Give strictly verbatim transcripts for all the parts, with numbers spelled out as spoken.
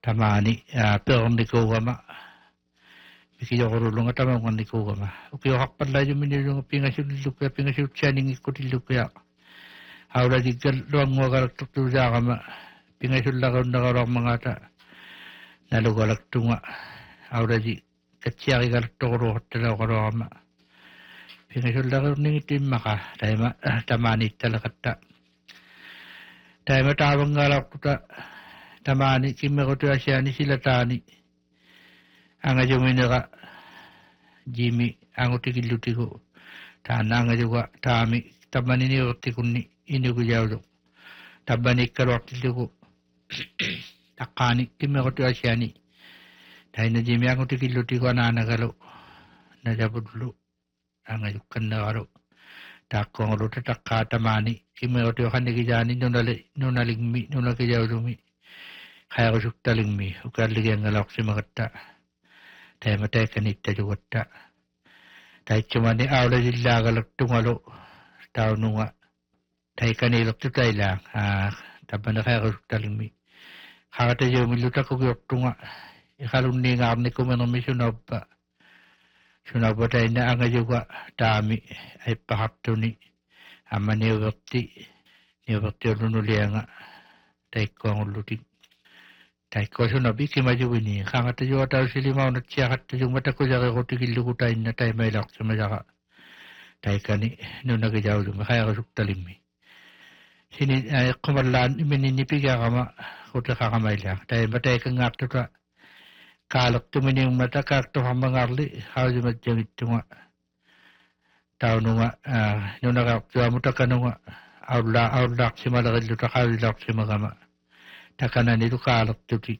tamani perni ko gama iki yo ro lunga tama ngani ko gama uki yo hakpan la jumi ni lunga pinga sul lukya pinga sul chani ko ti lukya awra digal luang wagar tu ja gama pinga sul la gon da mga ta nalu galak tunga awra di kaciyari gal toro hotel ko gama pinga sul la gon ni timaka taima tamani talakatta taima tawang galak ta tamani kimmerotu asiani silatani anga jominera jimi anguti kilutigo tananga juga tami tamani ni otikunni inigu jawdo tabani karwaktigo takani kimmerotu asiani taina jimi anguti kilutigo anana galo najabudlu anga jukan nagaro takko takka tamani kimmerotu kanigi jani nunale nunalingmi nunake jawdumi kaya ko suktaling mi ukar ligyan ngalak si magatta tayo matay kanita jugatta tayo cumani awla jilla galak tungalo tao nunga tayo kanilok tu tayo lang taban na kaya ko suktaling mi kaya tayo miluta ko giyok tunga ikalong ni nga ni kumanami sunab pa sunab pa tayo na anga juga dami ay pakapto ni ama niyogakti niyogakti ulunuli nga tayo ko ang ulutin tai ko suna bi ki maju ini khanga te jo ta sili ma na chia khat ju mata ko jaga ko tikil lu tai na tai mai lak sama jaga tai kani nu na ge jaw lu ma khaya ko suk talim mi sini qamalan imini ni pi ga ma ko ta kha mai la tai ba tai ka ngak to ta kalak tu mini mata ka to ham ngarli ha ju ma jami tunga taw nu ma nu na ga jo muta kanunga awla awla sima la lu ta kha lak sima ga takanan itu kalak tuti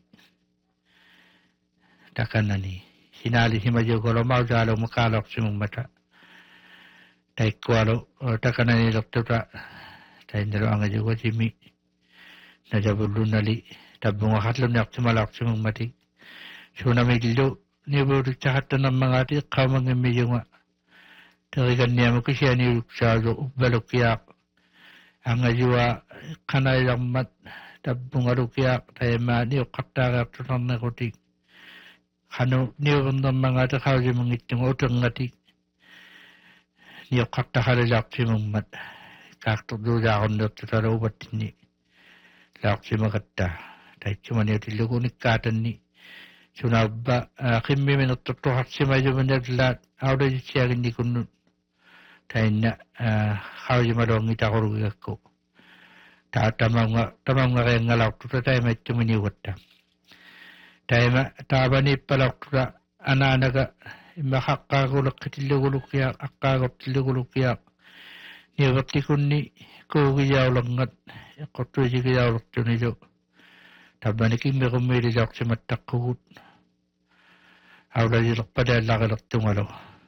takanan ni sinali himajo kalau mau jalo makalak simung mata tai kualo takanan ni dokter tak tai ndero anga juga jimi na jabulu nali tabunga hatlum yak simalak simung mati suna megilo ni buru cahat tanam mangati kamang emijunga terikan niya mo kasi ani uksajo balok yak anga jua kanay mat tabung arukia tema ni kata kata tanah kotik, kanu ni orang mengata kau je mengitung orang ngati, ni kata hari laksi mumat, kata tu jangan dok terlalu ubat ni, laksi mengata, tapi cuma ni tu lugu ni kata ni, cuma ba kimi menut tu haksi maju mendelat, awal je siapa ni kunu, tapi na kau je madong kita korugi aku. Ta tamam nga tamam nga kaya ngalak tuta tayo may tumini wata. Tayo ma tabani palak tuta ananaga makakagulak kitiluguluk yak akagap tiluguluk yak niyagati kunni kugiyaw langat kotu jigiyaw lakto niyo tabani kimi kumiri jak si matakut awla jilak pada lagalak tungalo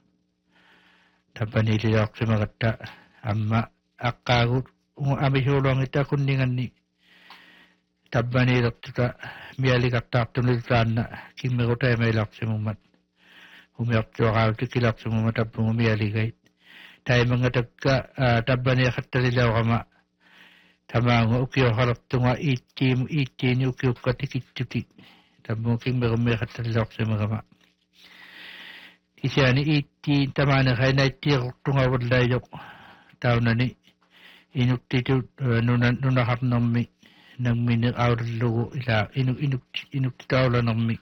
tabani liyak si magata amma akagut ami hulong ita kuningan ni tabani dokter miali katak tulisan na kimi ko tayo may laksi mumat umiyak tuwakal tikilak sa mumat abong miali gait tayo mga tagka tabani katalilaw kama tamang ukiyo harap tunga iti mo iti ni ukiyo katikituti tabong kimi ko may katalilaw sa mga kama isya ni iti tamana kaya na iti tunga wadlay yok tao na ni inuk titu nuna nuna hap nammi nammi ni awr lugu ila inuk inuk inuk tawla nammi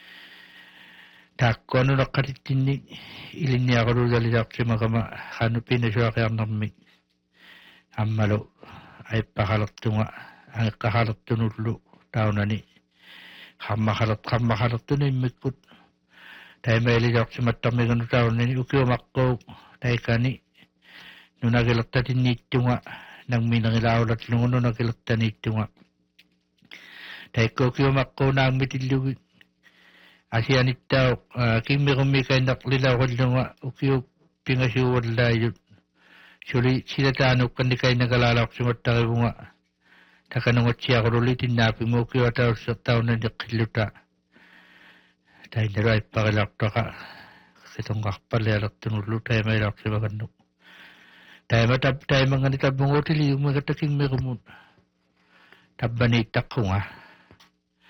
takko nuna katitinni ilini akaru dali dakse makama kanu pinaswa kaya nammi ammalo ay pakalak tunga ay kakalak tunulu tawna ni hamma kalak hamma kalak tunay mikut tayo maili dakse matami kanu tawna ni ukiyo makko tayo kani nung nagilakta din nito nga nang minangilawlat lungo nung nagilakta nito nga tayo ko kiyo makko na ang mitilugin asya nita kimi kumikay naklilaw ko nga ukiyo pingasiwad layo suri sila tanok kan di kayo nagalalak sumatakay mo nga takanungot siya ko ulitin napi mo ukiyo ataw sa taon na nakiluta tayo naray pakilakta ka kitong kakpalalak tunulu tayo may lak sa magandok tayo matap tayo mga nitabong otili yung mga taking meron mo tabanitak ko nga